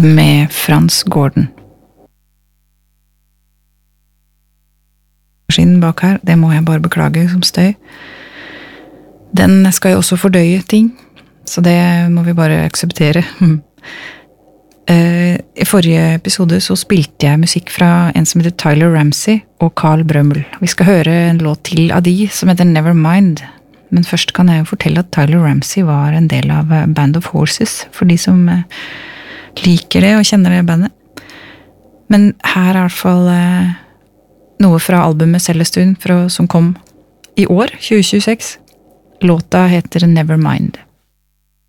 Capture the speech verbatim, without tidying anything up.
med Frans Gordon. Maskinen bak her, det må jeg bare beklage som støy. Den skal jo også fordøye ting, så det må vi bare akseptere. I forrige episode så spilte jeg musikk fra en som heter Tyler Ramsey og Carl Brømmel. Vi skal høre en låt til av de som heter Nevermind. Men først kan jeg jo fortelle at Tyler Ramsey var en del av Band of Horses, for de som liker det og kjenner det bandet. Men her er i hvert fall noe fra albumet Celestun som kom i år, tjue tjueseks. Låta heter Nevermind.